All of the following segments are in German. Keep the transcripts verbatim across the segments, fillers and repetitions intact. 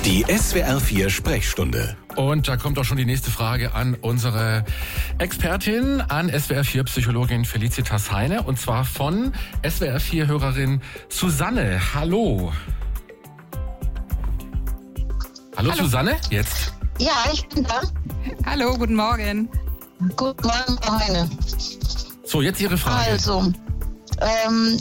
Die S W R vier Sprechstunde. Und da kommt auch schon die nächste Frage an unsere Expertin, an S W R vier Psychologin Felicitas Heine. Und zwar von S W R vier Hörerin Susanne. Hallo. Hallo, Hallo Susanne, jetzt. Ja, ich bin da. Hallo, guten Morgen. Guten Morgen, Frau Heine. So, jetzt Ihre Frage. Also, ähm,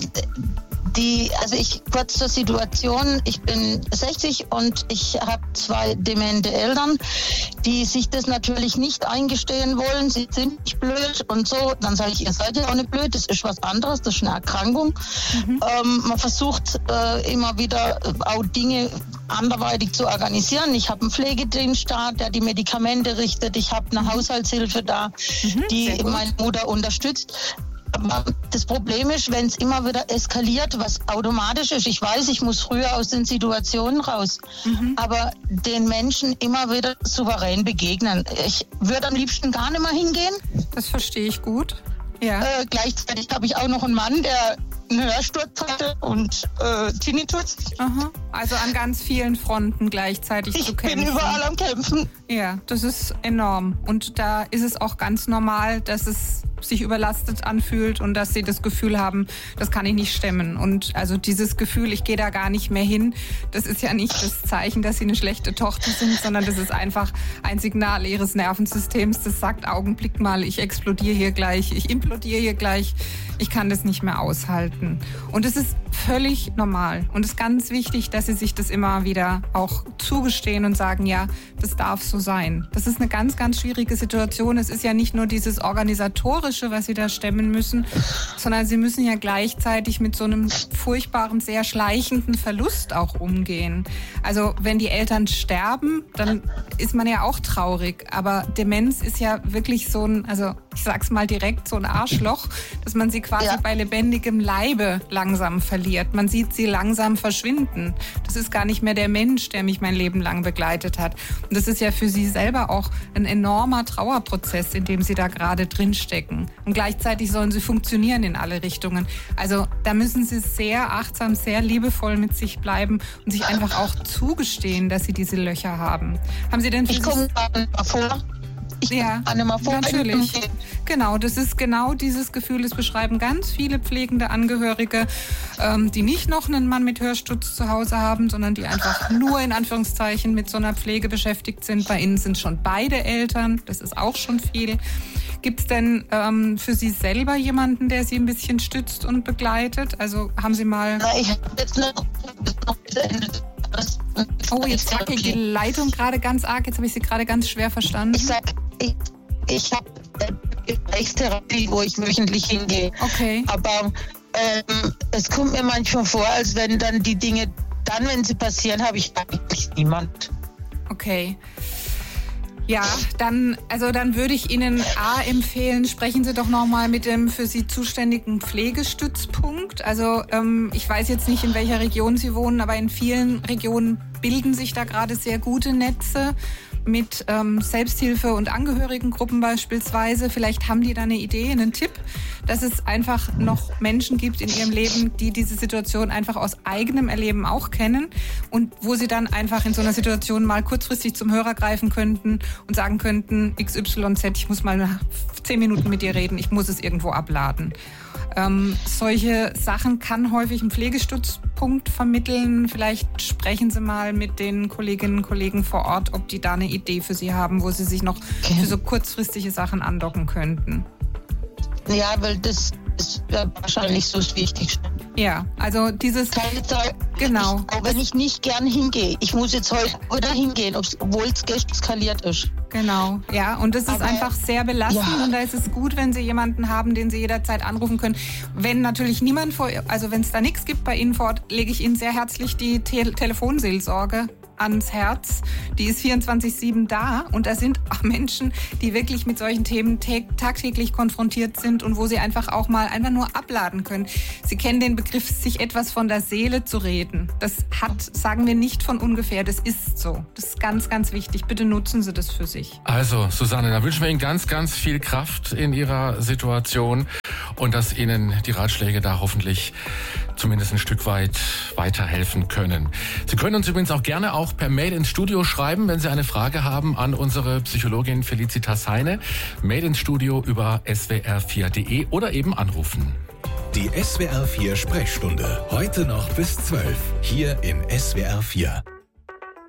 die, also ich kurz zur Situation. Ich bin sechzig und ich habe zwei demente Eltern, die sich das natürlich nicht eingestehen wollen. Sie sind nicht blöd und so. Dann sage ich, ihr seid ja auch nicht blöd. Das ist was anderes. Das ist eine Erkrankung. Mhm. Ähm, man versucht äh, immer wieder auch Dinge anderweitig zu organisieren. Ich habe einen Pflegedienst da, der die Medikamente richtet. Ich habe eine Haushaltshilfe da, mhm, die meine Mutter unterstützt. Aber das Problem ist, wenn es immer wieder eskaliert, was automatisch ist. Ich weiß, ich muss früher aus den Situationen raus. Mhm. Aber den Menschen immer wieder souverän begegnen. Ich würde am liebsten gar nicht mehr hingehen. Das verstehe ich gut. Ja. Äh, gleichzeitig habe ich auch noch einen Mann, der einen Hörsturz hatte und äh, Tinnitus. Aha. Also an ganz vielen Fronten gleichzeitig ich zu kämpfen. Ich bin überall am Kämpfen. Ja, das ist enorm. Und da ist es auch ganz normal, dass es sich überlastet anfühlt und dass sie das Gefühl haben, das kann ich nicht stemmen. Und also dieses Gefühl, ich gehe da gar nicht mehr hin, das ist ja nicht das Zeichen, dass sie eine schlechte Tochter sind, sondern das ist einfach ein Signal ihres Nervensystems, das sagt, Augenblick mal, ich explodiere hier gleich, ich implodiere hier gleich, ich kann das nicht mehr aushalten. Und es ist völlig normal. Und es ist ganz wichtig, dass sie sich das immer wieder auch zugestehen und sagen, ja, das darf so sein. Das ist eine ganz, ganz schwierige Situation. Es ist ja nicht nur dieses Organisatorische, was sie da stemmen müssen, sondern sie müssen ja gleichzeitig mit so einem furchtbaren, sehr schleichenden Verlust auch umgehen. Also wenn die Eltern sterben, dann ist man ja auch traurig. Aber Demenz ist ja wirklich so ein, also ich sag's mal direkt, so ein Arschloch, dass man sie quasi ja. bei lebendigem Leibe langsam verliert. Man sieht sie langsam verschwinden. Das ist gar nicht mehr der Mensch, der mich mein Leben lang begleitet hat. Und das ist ja für sie selber auch ein enormer Trauerprozess, in dem sie da gerade drinstecken. Und gleichzeitig sollen sie funktionieren in alle Richtungen. Also da müssen sie sehr achtsam, sehr liebevoll mit sich bleiben und sich einfach auch zugestehen, dass sie diese Löcher haben. Haben Sie denn für Ich komme mal vor. Ich ja, mal vor. natürlich. Genau, das ist genau dieses Gefühl. Es beschreiben ganz viele pflegende Angehörige, ähm, die nicht noch einen Mann mit Hörsturz zu Hause haben, sondern die einfach nur in Anführungszeichen mit so einer Pflege beschäftigt sind. Bei Ihnen sind schon beide Eltern. Das ist auch schon viel. Gibt es denn ähm, für Sie selber jemanden, der Sie ein bisschen stützt und begleitet? Also haben Sie mal... Na, ich habe jetzt noch, noch bis Ende. Oh, jetzt wackelt die Leitung gerade ganz arg. Jetzt habe ich Sie gerade ganz schwer verstanden. Ich sag, ich, ich habe Gesprächstherapie, wo ich wöchentlich hingehe. Okay. Aber ähm, es kommt mir manchmal vor, als wenn dann die Dinge, dann, wenn sie passieren, habe ich eigentlich niemand. Okay. Ja, dann, also dann würde ich Ihnen A empfehlen, sprechen Sie doch nochmal mit dem für Sie zuständigen Pflegestützpunkt. Also ähm, ich weiß jetzt nicht, in welcher Region Sie wohnen, aber in vielen Regionen bilden sich da gerade sehr gute Netze mit ähm, Selbsthilfe- und Angehörigengruppen beispielsweise. Vielleicht haben die da eine Idee, einen Tipp, dass es einfach noch Menschen gibt in ihrem Leben, die diese Situation einfach aus eigenem Erleben auch kennen und wo sie dann einfach in so einer Situation mal kurzfristig zum Hörer greifen könnten und sagen könnten, X Y Z, ich muss mal zehn Minuten mit dir reden, ich muss es irgendwo abladen. Ähm, solche Sachen kann häufig ein Pflegestützpunkt vermitteln. Vielleicht sprechen Sie mal mit den Kolleginnen und Kollegen vor Ort, ob die da eine Idee für Sie haben, wo Sie sich noch okay. für so kurzfristige Sachen andocken könnten. Ja, weil das ist ja wahrscheinlich so das Wichtigste. Ja, also dieses... Keine Zeit. Genau. Ich, auch wenn ich nicht gern hingehe. Ich muss jetzt heute wieder hingehen, obwohl es eskaliert ist. Genau, ja. Und das ist Aber, einfach sehr belastend. Ja. Und da ist es gut, wenn Sie jemanden haben, den Sie jederzeit anrufen können. Wenn natürlich niemand vor... Also wenn es da nichts gibt bei Ihnen vor Ort, lege ich Ihnen sehr herzlich die Te- Telefonseelsorge ans Herz. Die ist vierundzwanzig sieben da und da sind auch Menschen, die wirklich mit solchen Themen tagtäglich konfrontiert sind und wo sie einfach auch mal einfach nur abladen können. Sie kennen den Begriff, sich etwas von der Seele zu reden. Das hat, sagen wir nicht von ungefähr, das ist so. Das ist ganz, ganz wichtig. Bitte nutzen Sie das für sich. Also, Susanne, da wünschen wir Ihnen ganz, ganz viel Kraft in Ihrer Situation und dass Ihnen die Ratschläge da hoffentlich zumindest ein Stück weit weiterhelfen können. Sie können uns übrigens auch gerne auch per Mail ins Studio schreiben, wenn Sie eine Frage haben an unsere Psychologin Felicitas Heine. Mail ins Studio über s w r vier punkt d e oder eben anrufen. Die S W R vier Sprechstunde. Heute noch bis zwölf. Hier in S W R vier.